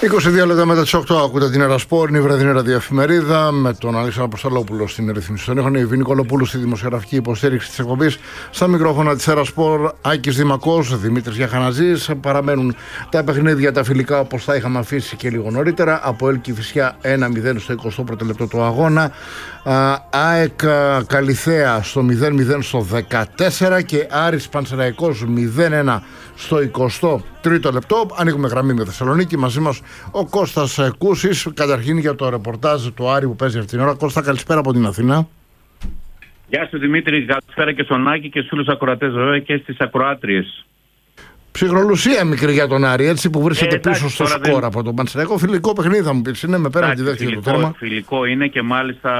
22 λεπτά μετά τις 8 ακούτε την Ερασπόρ, είναι η βραδινή ραδιοεφημερίδα με τον Αλέξανδρο Αποστολόπουλο στην ρύθμιση των ήχων, η Ευή Νικολοπούλου στη δημοσιογραφική υποστήριξη της εκπομπής. Στα μικρόφωνα της Ερασπόρ, Άκης Δημακός, Δημήτρης Γιαχαναζής. Παραμένουν τα παιχνίδια τα φιλικά όπως τα είχαμε αφήσει και λίγο νωρίτερα. Από ΕΛ Κηφισιά 1-0 στο 21ο λεπτό του αγώνα. ΑΕΚ Καλιθέα στο 0-0 στο 14 και Άρης Πανσεραϊκός 0-1 στο 23ο λεπτό. Ανοίγουμε γραμμή με Θεσσαλονίκη. Μαζί μας ο Κώστας Κούσης, καταρχήν για το ρεπορτάζ του Άρη που παίζει αυτήν την ώρα. Κώστα, καλησπέρα από την Αθήνα. Γεια σου Δημήτρη, καλησπέρα και στον Άκη και στους όλους τους ακροατές βέβαια και στις ακροάτριες. Ψυχρολουσία μικρή για τον Άρη, έτσι, που βρίσκεται πίσω στο σκορ από τον Πανσεραϊκό. Φιλικό παιχνίδι θα μου πεις, είναι με πέραν τη δεύτερη του τέρμα. Φιλικό είναι και μάλιστα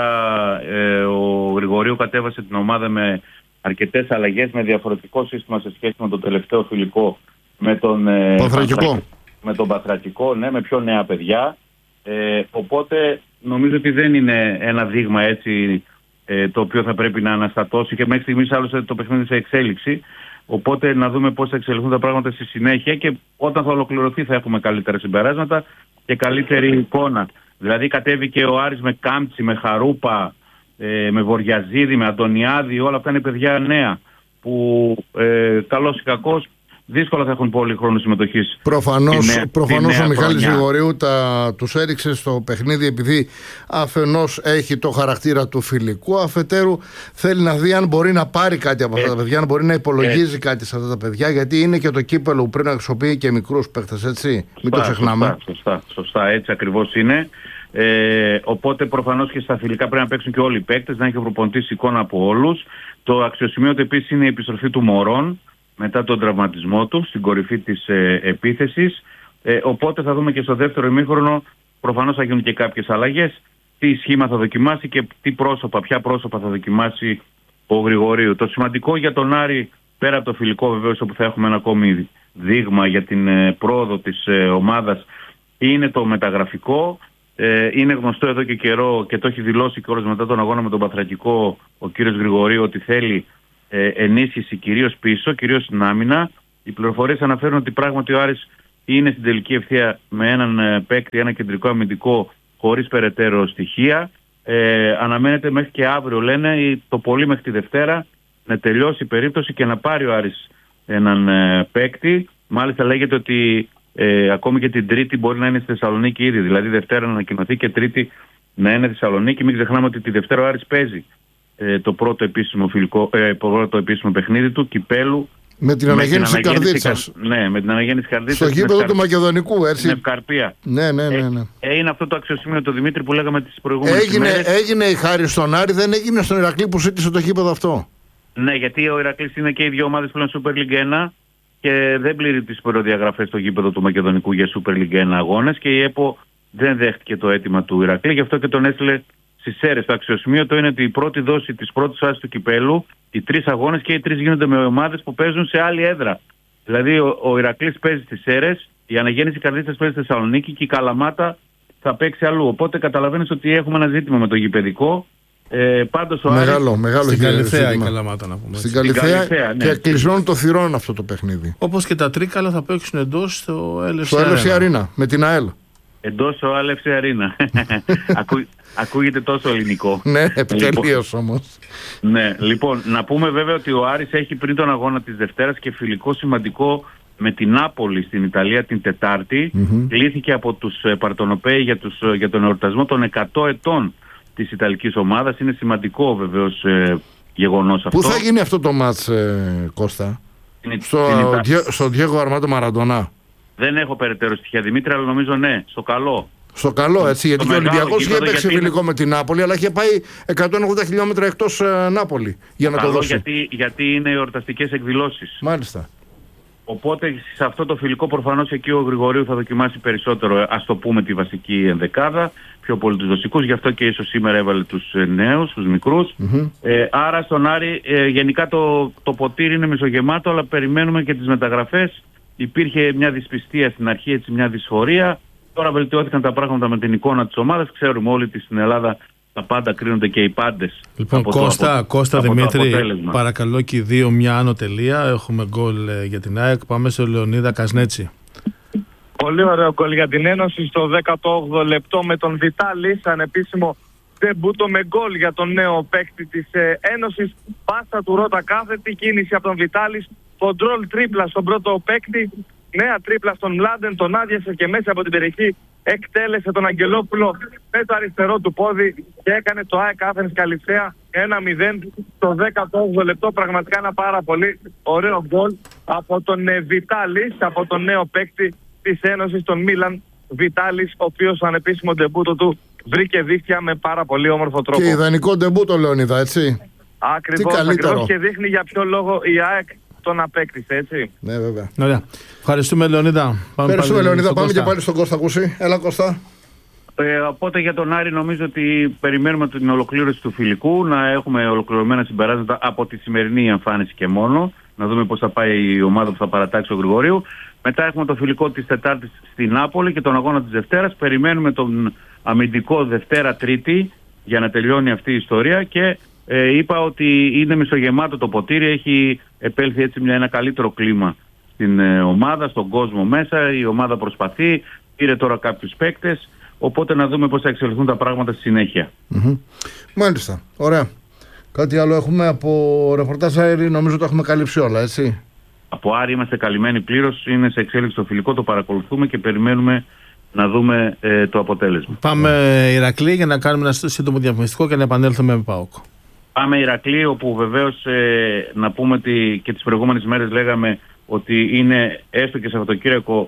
ο Γρηγορίου κατέβασε την ομάδα με αρκετές αλλαγές, με διαφορετικό σύστημα σε σχέση με το τελευταίο φιλικό με τον Παθρακικό, ναι, με πιο νέα παιδιά. Οπότε νομίζω ότι δεν είναι ένα δείγμα έτσι το οποίο θα πρέπει να αναστατώσει και μέχρι στιγμής άλλωστε το παιχνίδι σε εξέλιξη. Οπότε να δούμε πώς θα εξελιχθούν τα πράγματα στη συνέχεια και όταν θα ολοκληρωθεί θα έχουμε καλύτερα συμπεράσματα και καλύτερη εικόνα. Δηλαδή κατέβηκε ο Άρης με Κάμπτσι, με Χαρούπα, με Βοριαζίδη, με Αντωνιάδη, όλα αυτά είναι παιδιά νέα που καλός ή κακός δύσκολα θα έχουν πολύ χρόνο συμμετοχής. Προφανώς ο Μιχάλης Γρηγορίου τους έριξε στο παιχνίδι επειδή αφενός έχει το χαρακτήρα του φιλικού, αφετέρου θέλει να δει αν μπορεί να πάρει κάτι από αυτά τα παιδιά, αν μπορεί να υπολογίζει κάτι σε αυτά τα παιδιά, γιατί είναι και το κύπελο που πρέπει να χρησιμοποιεί και μικρούς παίκτες, έτσι. Μην το ξεχνάμε. Σωστά, έτσι ακριβώς είναι. Οπότε προφανώς και στα φιλικά πρέπει να παίξουν και όλοι οι παίκτες, να έχει ο προπονητής εικόνα από όλους. Το αξιοσημείωτο επίσης είναι η επιστροφή του Μωρόν μετά τον τραυματισμό του στην κορυφή της επίθεσης. Οπότε θα δούμε και στο δεύτερο ημίχρονο προφανώς θα γίνουν και κάποιες αλλαγές. Τι σχήμα θα δοκιμάσει και ποια πρόσωπα θα δοκιμάσει ο Γρηγορίου. Το σημαντικό για τον Άρη, πέρα από το φιλικό βεβαίως όπου θα έχουμε ένα ακόμη δείγμα για την πρόοδο της ομάδας, είναι το μεταγραφικό. Είναι γνωστό εδώ και καιρό και το έχει δηλώσει και όλος μετά τον αγώνα με τον Παθρακικό ο κύριος Γρηγορίου ότι θέλει ενίσχυση κυρίως πίσω, κυρίως στην άμυνα. Οι πληροφορίες αναφέρουν ότι πράγματι ο Άρης είναι στην τελική ευθεία με έναν παίκτη, ένα κεντρικό αμυντικό χωρίς περαιτέρω στοιχεία. Αναμένεται μέχρι και αύριο, λένε, το πολύ μέχρι τη Δευτέρα, να τελειώσει η περίπτωση και να πάρει ο Άρης έναν παίκτη. Μάλιστα λέγεται ότι ακόμη και την Τρίτη μπορεί να είναι στη Θεσσαλονίκη ήδη. Δηλαδή Δευτέρα να ανακοινωθεί και Τρίτη να είναι στη Θεσσαλονίκη. Μην ξεχνάμε ότι τη Δευτέρα ο Άρης παίζει το πρώτο επίσημο παιχνίδι του κυπέλου. Με την αναγέννηση Καρδίτσας. Ναι, με την αναγέννηση Καρδίτσας. Στο γήπεδο του Μακεδονικού, έτσι. Με Ευκαρπία. Ναι. Είναι αυτό το αξιοσημείωτο, Δημήτρη, που λέγαμε τις προηγούμενες ημέρες. Έγινε η χάρη στον Άρη, δεν έγινε στον Ηρακλή που ζήτησε το γήπεδο αυτό. Ναι, γιατί ο Ηρακλής είναι και οι δύο ομάδες πλέον Super League 1 και δεν πλήρει τις προδιαγραφές στο γήπεδο του Μακεδονικού για Super League 1 αγώνες και η ΕΠΟ δεν δέχτηκε το αίτημα του Ηρακλή, γι' αυτό και τον έστειλε στις ΣΕΡΕΣ. Το αξιοσημείωτο είναι ότι η πρώτη δόση της πρώτης φάσης του κυπέλου, οι τρεις αγώνες και οι τρεις γίνονται με ομάδες που παίζουν σε άλλη έδρα. Δηλαδή ο Ηρακλής παίζει στις ΣΕΡΕΣ, η αναγέννηση Καρδίτσας παίζει στη Θεσσαλονίκη και η Καλαμάτα θα παίξει αλλού. Οπότε καταλαβαίνεις ότι έχουμε ένα ζήτημα με το γηπεδικό. Πάντως μεγάλο στην Καλιθέα η Καλαμάτα, να πούμε. Στην Καλιθέα ναι. Και κλεισμένων το θυρών αυτό το παιχνίδι. Όπως και τα Τρίκαλα θα παίξουν εντός στο LFC Arena με την ΑΕΛ. Εντός στο LFC Arena. Ακούγεται τόσο ελληνικό. Ναι, επιτελείως όμως. Ναι, λοιπόν, να πούμε βέβαια ότι ο Άρης έχει πριν τον αγώνα της Δευτέρας και φιλικό σημαντικό με την Νάπολη στην Ιταλία την Τετάρτη. Κλήθηκε από τους Παρτονοπαίοι για τον εορτασμό των 100 ετών της Ιταλικής ομάδας. Είναι σημαντικό βεβαίως γεγονός αυτό. Πού θα γίνει αυτό το μάτς, Κώστα? Στο Διέγκο Αρμάντο Μαραντονά. Δεν έχω περαιτέρω στοιχεία, Δημήτρη, αλλά νομίζω ναι, στο καλό. Στο καλό, έτσι, γιατί και ο Ολυμπιακός είχε παίξει φιλικό με την Νάπολη, αλλά είχε πάει 180 χιλιόμετρα εκτός Νάπολη για να το δώσει. Γιατί είναι εορταστικές εκδηλώσεις. Μάλιστα. Οπότε σε αυτό το φιλικό προφανώς εκεί ο Γρηγορίου θα δοκιμάσει περισσότερο, ας το πούμε, τη βασική ενδεκάδα, πιο πολύ τους δοσικούς, γι' αυτό και ίσως σήμερα έβαλε τους νέους, τους μικρούς. Άρα στον Άρη γενικά το ποτήρι είναι μισογεμάτο, αλλά περιμένουμε και τις μεταγραφές. Υπήρχε μια δυσπιστία στην αρχή, έτσι, μια δυσφορία. Τώρα βελτιώθηκαν τα πράγματα με την εικόνα της ομάδας. Ξέρουμε όλοι ότι στην Ελλάδα τα πάντα κρίνονται και οι πάντες. Λοιπόν, Κώστα Δημήτρη, παρακαλώ και οι δύο μια άνω τελεία. Έχουμε γκολ για την ΑΕΚ. Πάμε στο Λεωνίδα Κασνέτσι. Πολύ ωραίο γκολ για την Ένωση στο 18ο λεπτό με τον Βιτάλη, σαν επίσημο ντεμπούτο με γκολ για τον νέο παίκτη της Ένωσης. Πάσα του Ρώτα κάθετη, κίνηση από τον Βιτάλη, κοντρόλ τρίπλα στον πρώτο παίκτη, νέα τρίπλα στον Μλάντεν, τον άδειασε και μέσα από την περιοχή εκτέλεσε τον Αγγελόπουλο με το αριστερό του πόδι και έκανε το ΑΕΚ Άθενς Καλυθέα 1-0 στο 18ο λεπτό. Πραγματικά ένα πάρα πολύ ωραίο γκολ από τον Βιτάλη, από τον νέο παίκτη της Ένωσης, τον Μίλαν Βιτάλης, ο οποίος στο ανεπίσημο ντεμπούτο του βρήκε δίχτυα με πάρα πολύ όμορφο τρόπο. Και ιδανικό ντεμπούτο, Λεωνίδα, έτσι. Ακριβώς και δείχνει για ποιο λόγο η ΑΕΚ τον απέκτησε, έτσι. Ναι, βέβαια. Ωραία. Ευχαριστούμε, Λεωνίδα. Ευχαριστούμε, Λεωνίδα. Πάμε και πάλι στον Κώστα Κούση. Έλα, Κώστα. Οπότε για τον Άρη νομίζω ότι περιμένουμε την ολοκλήρωση του φιλικού, να έχουμε ολοκληρωμένα συμπεράσματα από τη σημερινή εμφάνιση και μόνο, να δούμε πώς θα πάει η ομάδα που θα παρατάξει ο Γρηγορίου. Μετά έχουμε το φιλικό της Τετάρτης στη Νάπολη και τον αγώνα της Δευτέρας. Περιμένουμε τον αμυντικό Δευτέρα-Τρίτη για να τελειώνει αυτή η ιστορία και είπα ότι είναι μισογεμάτο το ποτήρι, έχει επέλθει έτσι ένα καλύτερο κλίμα στην ομάδα, στον κόσμο μέσα, η ομάδα προσπαθεί, πήρε τώρα κάποιους παίκτες, οπότε να δούμε πώς θα εξελιχθούν τα πράγματα στη συνέχεια. Μάλιστα, ωραία. Κάτι άλλο έχουμε από ρεπορτάζ Άρη, νομίζω το έχουμε καλύψει όλα, έτσι. Από Άρη είμαστε καλυμμένοι πλήρως, είναι σε εξέλιξη το φιλικό, το παρακολουθούμε και περιμένουμε να δούμε το αποτέλεσμα. Πάμε Ηρακλή για να κάνουμε ένα σύντομο διαφημιστικό και να επανέλθουμε με ΠΑΟΚ. Πάμε Ηρακλή, όπου βεβαίως να πούμε ότι και τις προηγούμενες μέρες λέγαμε ότι είναι έστω και Σαββατοκύριακο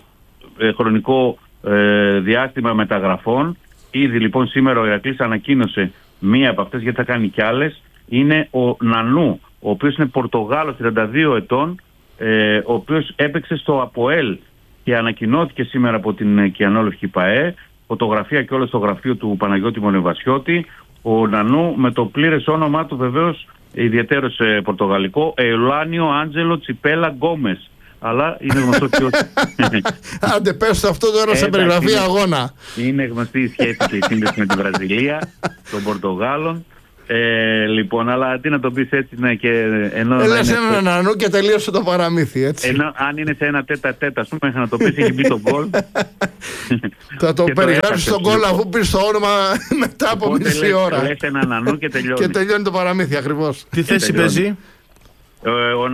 χρονικό διάστημα μεταγραφών. Ήδη λοιπόν σήμερα ο Ηρακλής ανακοίνωσε μία από αυτές, γιατί θα κάνει κι άλλες. Είναι ο Νανού, ο οποίος είναι Πορτογάλος, 32 ετών, ο οποίος έπαιξε στο ΑΠΟΕΛ και ανακοινώθηκε σήμερα από την Κιανόλευκη ΠΑΕ. Φωτογραφία και όλο στο γραφείο του Παναγιώτη Μονεβασιώτη. Ο Νανού με το πλήρες όνομά του βεβαίως ιδιαίτερος πορτογαλικό, Εουλάνιο Άντζελο Τσιπέλα Γκόμες. Αλλά είναι γνωστό και ότι... Άντε πες αυτό τώρα σε περιγραφή αγώνα. Είναι γνωστή η σχέση και η σύνδεση με τη Βραζιλία των Πορτογάλων. Λοιπόν, αλλά τι να το πεις έτσι, ναι, και ενώ. Λες έναν Νανού και τελείωσε το παραμύθι, έτσι. Ενώ αν είναι σε ένα τέτα-τέτα, ας πούμε, να το πεις, έχει μπει το γκολ. Θα το περιγράψεις τον γκολ αφού πεις το όνομα μετά από μισή ώρα. Λες έναν Νανού και τελειώνει. Και τελειώνει το παραμύθι, ακριβώς. Τι θέση παίζει?